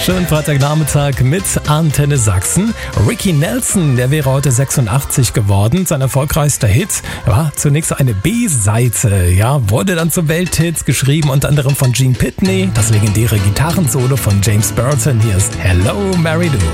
Schönen Freitagnachmittag mit Antenne Sachsen. Ricky Nelson, der wäre heute 86 geworden. Sein erfolgreichster Hit war zunächst eine B-Seite. Ja, wurde dann zum Welthit, geschrieben unter anderem von Gene Pitney. Das legendäre Gitarrensolo von James Burton. Hier ist Hello, Mary Lou.